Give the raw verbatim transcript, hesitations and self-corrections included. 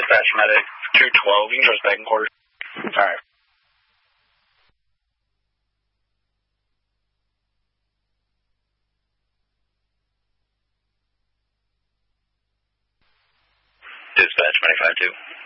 Dispatch medic two twelve, you can trust back in quarters. All right. Dispatch twenty-five two.